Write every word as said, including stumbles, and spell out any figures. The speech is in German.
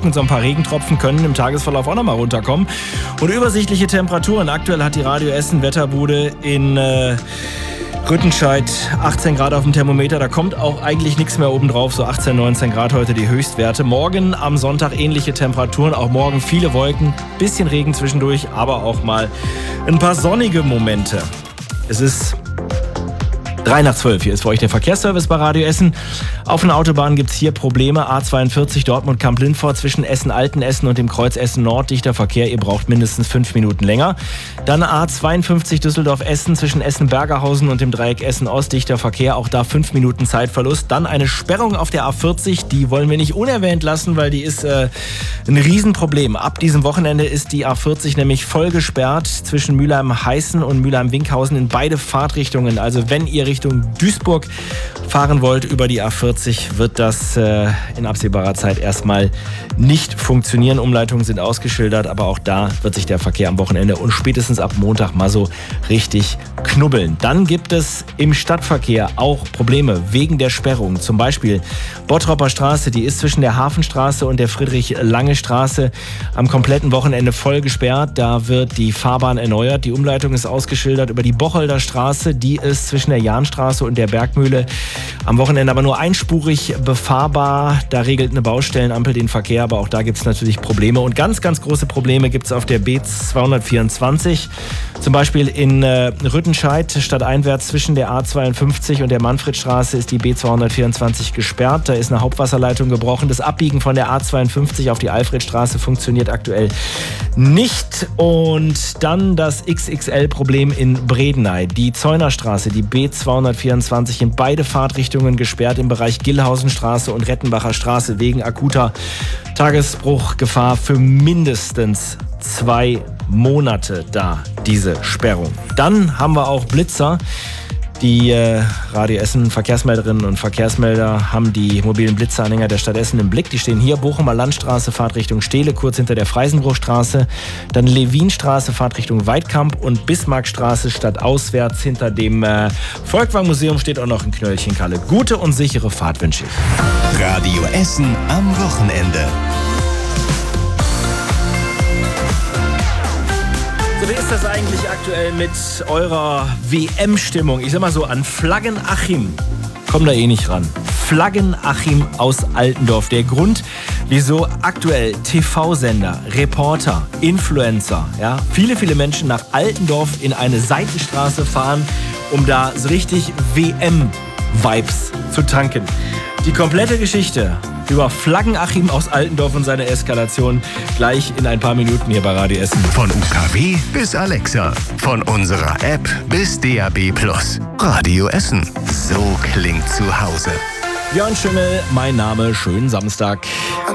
Wolken und so ein paar Regentropfen können im Tagesverlauf auch nochmal runterkommen. Und übersichtliche Temperaturen. Aktuell hat die Radio Essen Wetterbude in äh, Rüttenscheid achtzehn Grad auf dem Thermometer. Da kommt auch eigentlich nichts mehr oben drauf. So achtzehn, neunzehn Grad heute die Höchstwerte. Morgen am Sonntag ähnliche Temperaturen. Auch morgen viele Wolken, bisschen Regen zwischendurch, aber auch mal ein paar sonnige Momente. Es ist drei nach zwölf. Hier ist für euch der Verkehrsservice bei Radio Essen. Auf den Autobahnen gibt es hier Probleme. A zweiundvierzig Dortmund-Kamp-Lindfort zwischen Essen-Altenessen und dem Kreuz Essen-Nord. Dichter Verkehr, ihr braucht mindestens fünf Minuten länger. Dann A zweiundfünfzig Düsseldorf-Essen zwischen Essen-Bergerhausen und dem Dreieck Essen-Ost. Dichter Verkehr, auch da fünf Minuten Zeitverlust. Dann eine Sperrung auf der A vierzig. Die wollen wir nicht unerwähnt lassen, weil die ist äh, ein Riesenproblem. Ab diesem Wochenende ist die A vierzig nämlich voll gesperrt zwischen Mülheim-Heißen und Mülheim-Winkhausen in beide Fahrtrichtungen. Also wenn ihr Richtung Duisburg fahren wollt über die A vierzig, wird das äh, in absehbarer Zeit erstmal nicht funktionieren. Umleitungen sind ausgeschildert, aber auch da wird sich der Verkehr am Wochenende und spätestens ab Montag mal so richtig knubbeln. Dann gibt es im Stadtverkehr auch Probleme wegen der Sperrung. Zum Beispiel Bottropper Straße, die ist zwischen der Hafenstraße und der Friedrich-Lange-Straße am kompletten Wochenende voll gesperrt. Da wird die Fahrbahn erneuert. Die Umleitung ist ausgeschildert über die Bocholder Straße. Die ist zwischen der Jahnstraße und der Bergmühle am Wochenende aber nur einspurig befahrbar. Da regelt eine Baustellenampel den Verkehr, aber auch da gibt es natürlich Probleme. Und ganz, ganz große Probleme gibt es auf der B zweihundertvierundzwanzig. Zum Beispiel in äh, Rüttenscheid, stadteinwärts zwischen der A zweiundfünfzig und der Manfredstraße ist die B zweihundertvierundzwanzig gesperrt. Da ist eine Hauptwasserleitung gebrochen. Das Abbiegen von der A zweiundfünfzig auf die Alfredstraße funktioniert aktuell nicht. Und dann das X X L-Problem in Bredeney. Die Zeunerstraße, die B zweihundertvierundzwanzig in beide Fahrtrichtungen gesperrt im Bereich Gillhausenstraße und Rettenbacher Straße wegen akuter Tagesbruchgefahr für mindestens zwei Monate da, diese Sperrung. Dann haben wir auch Blitzer. Die äh, Radio Essen Verkehrsmelderinnen und Verkehrsmelder haben die mobilen Blitzeranhänger der Stadt Essen im Blick. Die stehen hier, Bochumer Landstraße, Fahrtrichtung Stehle, kurz hinter der Freisenbruchstraße. Dann Lewinstraße, Fahrtrichtung Weidkamp und Bismarckstraße, stadtauswärts hinter dem äh, Volkwang-Museum steht auch noch ein Knöllchen Kalle. Gute und sichere Fahrt wünsche ich. Radio Essen am Wochenende. So, wie ist das eigentlich aktuell mit eurer W M-Stimmung? Ich sag mal so, an Flaggen-Achim kommen da eh nicht ran. Flaggen-Achim aus Altendorf. Der Grund, wieso aktuell T V-Sender, Reporter, Influencer, ja, viele, viele Menschen nach Altendorf in eine Seitenstraße fahren, um da so richtig W M-Vibes zu tanken. Die komplette Geschichte über Flaggen-Achim aus Altendorf und seine Eskalation gleich in ein paar Minuten hier bei Radio Essen. Von U K W bis Alexa, von unserer App bis D A B Plus. Radio Essen, so klingt zu Hause. Björn Schimmel, mein Name, schönen Samstag.